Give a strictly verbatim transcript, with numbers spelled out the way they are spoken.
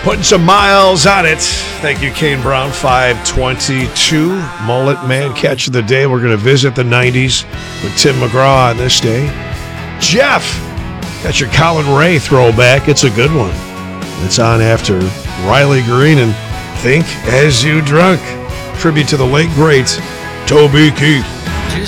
Putting some miles on it. Thank you, Kane Brown. five twenty-two. Mullet Man catch of the day. We're going to visit the nineties with Tim McGraw on this day. Jeff, got your Colin Ray throwback. It's a good one. It's on after Riley Green and Think As You Drunk. Tribute to the late, great Toby Keith.